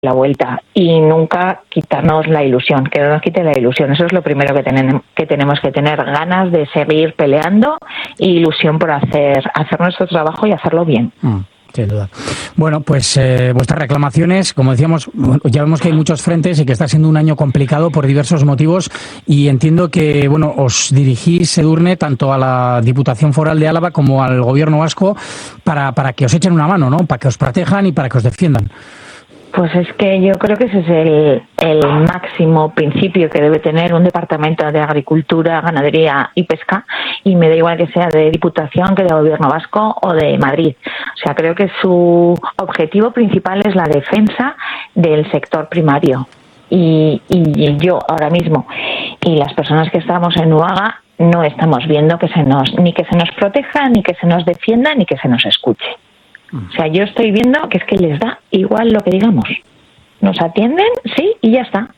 la vuelta y nunca quitarnos la ilusión, que no nos quite la ilusión. Eso es lo primero que tenemos que tener, ganas de seguir peleando e ilusión por hacer nuestro trabajo y hacerlo bien. Sin duda. Bueno, pues vuestras reclamaciones, como decíamos, ya vemos que hay muchos frentes y que está siendo un año complicado por diversos motivos, y entiendo que, bueno, os dirigís, Edurne, tanto a la Diputación Foral de Álava como al Gobierno vasco para que os echen una mano, ¿no? Para que os protejan y para que os defiendan. Pues es que yo creo que ese es el máximo principio que debe tener un departamento de Agricultura, Ganadería y Pesca, y me da igual que sea de Diputación que de Gobierno Vasco o de Madrid. O sea, creo que su objetivo principal es la defensa del sector primario. Y yo ahora mismo y las personas que estamos en UAGA no estamos viendo ni que se nos proteja, ni que se nos defienda, ni que se nos escuche. O sea, yo estoy viendo que es que les da igual lo que digamos. Nos atienden, sí, y ya está.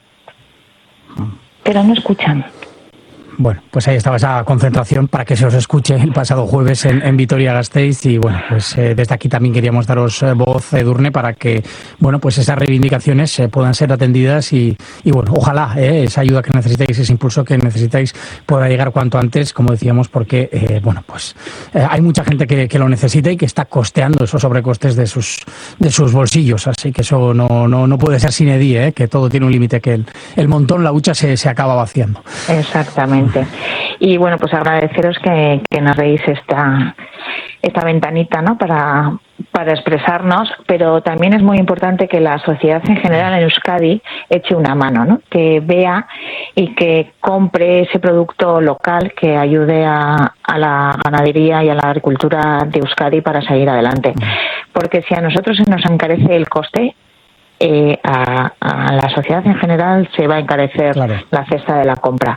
Pero no escuchan. Bueno, pues ahí estaba esa concentración para que se os escuche el pasado jueves en Vitoria-Gasteiz, y bueno, pues desde aquí también queríamos daros voz, Edurne, para que, bueno, pues esas reivindicaciones puedan ser atendidas y bueno, ojalá esa ayuda que necesitáis, ese impulso que necesitáis pueda llegar cuanto antes, como decíamos, porque bueno, pues hay mucha gente que lo necesita y que está costeando esos sobrecostes de sus bolsillos, así que eso no puede ser sine die, que todo tiene un límite, que el montón, la hucha se acaba vaciando. Exactamente. Y bueno, pues agradeceros que nos deis esta ventanita, ¿no? para expresarnos, pero también es muy importante que la sociedad en general en Euskadi eche una mano, ¿no? Que vea y que compre ese producto local que ayude a la ganadería y a la agricultura de Euskadi para seguir adelante. Porque si a nosotros se nos encarece el coste, a la sociedad en general se va a encarecer, claro, la cesta de la compra.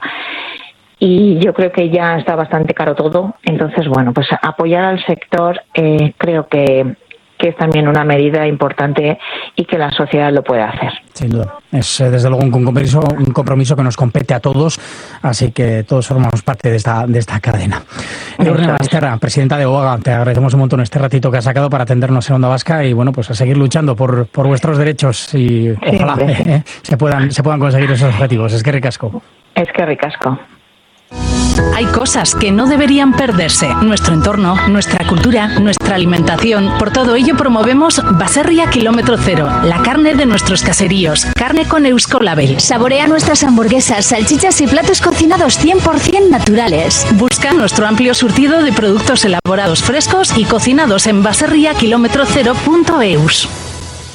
Y yo creo que ya está bastante caro todo. Entonces, bueno, pues apoyar al sector creo que es también una medida importante y que la sociedad lo puede hacer. Sin duda. Es desde luego un compromiso que nos compete a todos, así que todos formamos parte de esta cadena. Edurne Ballester, presidenta de UAGA, te agradecemos un montón este ratito que has sacado para atendernos en Onda Vasca y bueno, pues a seguir luchando por vuestros derechos y ojalá se puedan conseguir esos objetivos. Es que ricasco. Es que ricasco. Hay cosas que no deberían perderse. Nuestro entorno, nuestra cultura, nuestra alimentación. Por todo ello promovemos Baserria Kilómetro Cero, la carne de nuestros caseríos. Carne con Euskolabel. Saborea nuestras hamburguesas, salchichas y platos cocinados 100% naturales. Busca nuestro amplio surtido de productos elaborados frescos y cocinados en baserriakilometrocero.eus.